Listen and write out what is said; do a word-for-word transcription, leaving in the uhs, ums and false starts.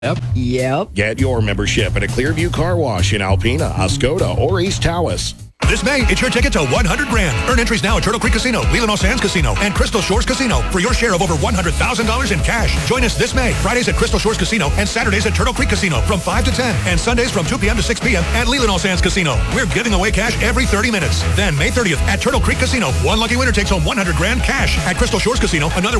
Yep. Yep. Get your membership at a Clearview Car Wash in Alpena, Oscoda, or East Tawas. This May, it's your ticket to one hundred grand. Earn entries now at Turtle Creek Casino, Leelanau Sands Casino, and Crystal Shores Casino for your share of over one hundred thousand dollars in cash. Join us this May, Fridays at Crystal Shores Casino and Saturdays at Turtle Creek Casino from five to ten, and Sundays from two p.m. to six p.m. at Leelanau Sands Casino. We're giving away cash every thirty minutes. Then May thirtieth at Turtle Creek Casino, one lucky winner takes home one hundred grand cash. At Crystal Shores Casino, another